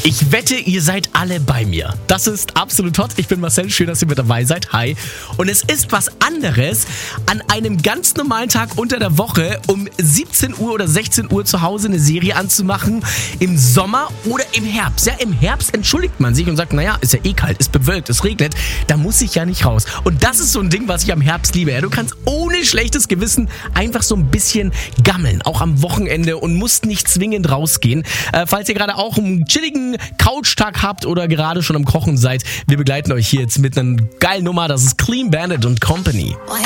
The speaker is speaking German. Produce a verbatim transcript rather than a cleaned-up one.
Ich wette, ihr seid alle bei mir. Das ist absolut hot. Ich bin Marcel, schön, dass ihr mit dabei seid. Hi. Und es ist was anderes, an einem ganz normalen Tag unter der Woche um siebzehn Uhr oder sechzehn Uhr zu Hause eine Serie anzumachen. Im Sommer oder im Herbst. Ja, im Herbst entschuldigt man sich und sagt, naja, ist ja eh kalt, ist bewölkt, es regnet. Da muss ich ja nicht raus. Und das ist so ein Ding, was ich am Herbst liebe. Ja, du kannst ohne schlechtes Gewissen einfach so ein bisschen gammeln. Auch am Wochenende und musst nicht zwingend rausgehen. Äh, falls ihr gerade auch einen chilligen Couchtag habt oder gerade schon am Kochen seid, wir begleiten euch hier jetzt mit einer geilen Nummer. Das ist Clean Bandit und Company.